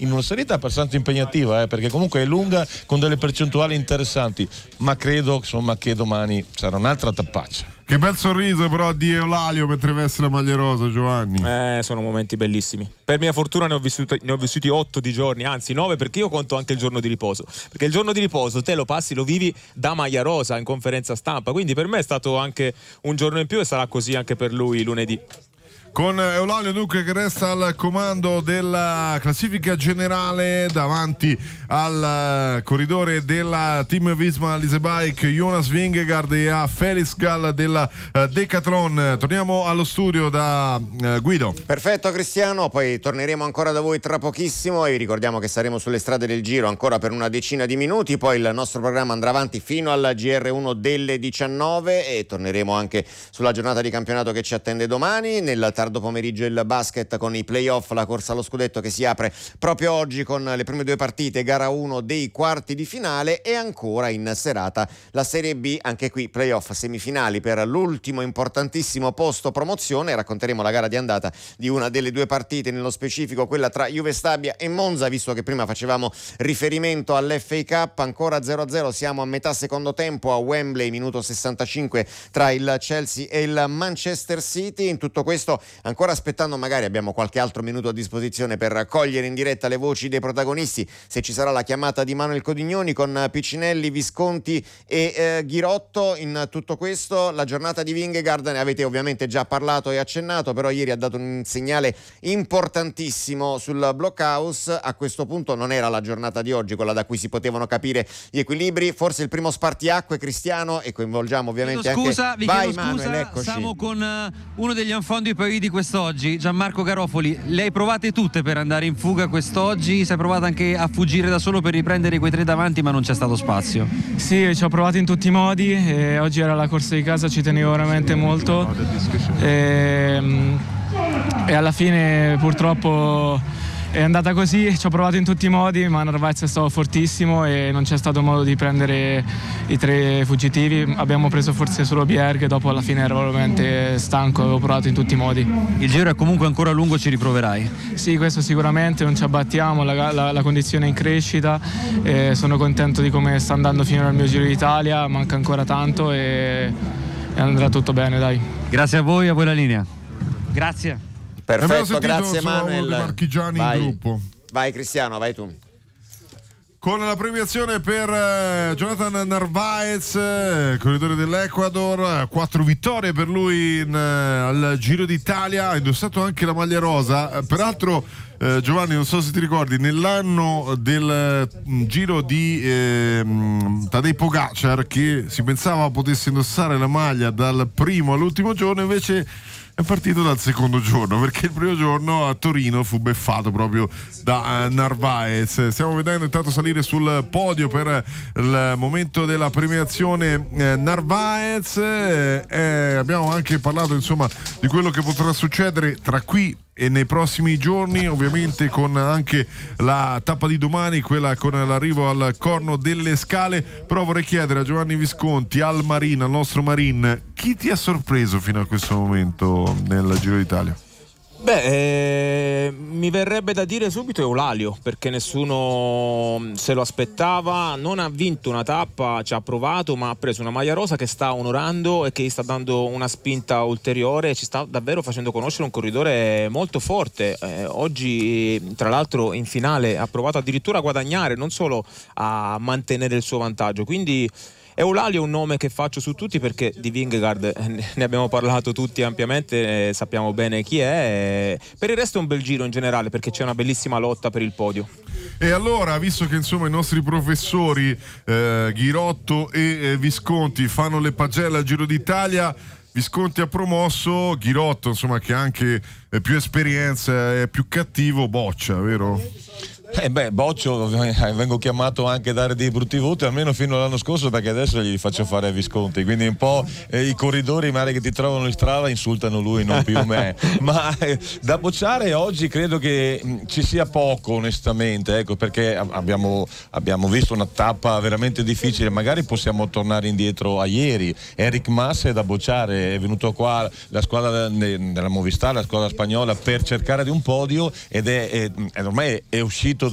in una salita abbastanza impegnativa, perché comunque è lunga con delle percentuali interessanti, ma credo insomma che domani sarà un'altra tappaccia. Che bel sorriso però di Eulalio mentre veste la maglia rosa, Giovanni. Sono momenti bellissimi. Per mia fortuna ne ho vissuti 8 di giorni, anzi 9, perché io conto anche il giorno di riposo. Perché il giorno di riposo te lo passi, lo vivi da maglia rosa in conferenza stampa. Quindi per me è stato anche un giorno in più e sarà così anche per lui lunedì. Con Eulalio dunque che resta al comando della classifica generale davanti al corridore della Team Visma Leasebike Jonas Vingegaard e a Felix Gall della Decathlon. Torniamo allo studio da Guido. Perfetto Cristiano, poi torneremo ancora da voi tra pochissimo e vi ricordiamo che saremo sulle strade del Giro ancora per una decina di minuti, poi il nostro programma andrà avanti fino al GR1 delle 19 e torneremo anche sulla giornata di campionato che ci attende domani. Nel tardo pomeriggio il basket con i playoff, la corsa allo scudetto che si apre proprio oggi con le prime 2 partite, gara 1 dei quarti di finale e ancora in serata la Serie B, anche qui playoff semifinali per l'ultimo importantissimo posto promozione. Racconteremo la gara di andata di una delle 2 partite, nello specifico quella tra Juve Stabia e Monza, visto che prima facevamo riferimento all'FA Cup. Ancora 0-0, siamo a metà secondo tempo a Wembley, minuto 65 tra il Chelsea e il Manchester City. In tutto questo ancora aspettando, magari abbiamo qualche altro minuto a disposizione per cogliere in diretta le voci dei protagonisti, se ci sarà la chiamata di Manuel Codignoni con Piccinelli, Visconti e Ghirotto. In tutto questo la giornata di Vingegaard ne avete ovviamente già parlato e accennato, però ieri ha dato un segnale importantissimo sul Blockhouse. A questo punto non era la giornata di oggi quella da cui si potevano capire gli equilibri, forse il primo spartiacque, Cristiano, e coinvolgiamo ovviamente vi chiedo scusa, siamo con uno degli enfant du pays di quest'oggi, Gianmarco Garofoli. Le hai provate tutte per andare in fuga quest'oggi? Si è provato anche a fuggire da solo per riprendere quei 3 davanti, ma non c'è stato spazio? Sì, ci ho provato in tutti i modi e oggi era la corsa di casa, ci tenevo veramente molto e alla fine purtroppo è andata così. Ci ho provato in tutti i modi, ma Narvaez è stato fortissimo e non c'è stato modo di prendere i 3 fuggitivi. Abbiamo preso forse solo Bjerg, dopo alla fine ero veramente stanco, avevo provato in tutti i modi. Il giro è comunque ancora lungo, ci riproverai? Sì, questo sicuramente, non ci abbattiamo, la condizione è in crescita, sono contento di come sta andando fino al mio Giro d'Italia, manca ancora tanto e andrà tutto bene, dai. Grazie a voi la linea. Grazie. Perfetto, grazie Manuel. Marchigiani in gruppo. Vai Cristiano, vai tu. Con la premiazione per Jonathan Narvaez, corridore dell'Ecuador, 4 vittorie per lui al Giro d'Italia, ha indossato anche la maglia rosa. Peraltro Giovanni, non so se ti ricordi, nell'anno del Giro di Tadej Pogacar, che si pensava potesse indossare la maglia dal primo all'ultimo giorno, invece è partito dal secondo giorno, perché il primo giorno a Torino fu beffato proprio da Narvaez. Stiamo vedendo intanto salire sul podio per il momento della premiazione Narvaez. Abbiamo anche parlato insomma di quello che potrà succedere tra qui e nei prossimi giorni, ovviamente con anche la tappa di domani, quella con l'arrivo al Corno delle Scale. Però vorrei chiedere a Giovanni Visconti, al Marin, al nostro Marin, chi ti ha sorpreso fino a questo momento nel Giro d'Italia? Mi verrebbe da dire subito Eulalio, perché nessuno se lo aspettava. Non ha vinto una tappa, ci ha provato, ma ha preso una maglia rosa che sta onorando e che gli sta dando una spinta ulteriore. Ci sta davvero facendo conoscere un corridore molto forte. Oggi tra l'altro in finale ha provato addirittura a guadagnare, non solo a mantenere il suo vantaggio, quindi Eulalio è un nome che faccio su tutti, perché di Vingegaard ne abbiamo parlato tutti ampiamente, sappiamo bene chi è. Per il resto è un bel giro in generale, perché c'è una bellissima lotta per il podio. E allora, visto che insomma i nostri professori Ghirotto e Visconti fanno le pagelle al Giro d'Italia, Visconti ha promosso, Ghirotto insomma che ha anche più esperienza, è più cattivo, boccia, vero? Boccio, vengo chiamato anche a dare dei brutti voti, almeno fino all'anno scorso, perché adesso gli faccio fare a Visconti, quindi un po' i corridori magari che ti trovano in strada insultano lui, non più me. Ma da bocciare oggi credo che ci sia poco, onestamente, ecco, perché abbiamo visto una tappa veramente difficile. Magari possiamo tornare indietro a ieri. Enric Mas è da bocciare, è venuto qua la squadra della Movistar, la squadra spagnola, per cercare di un podio, ed ormai è uscito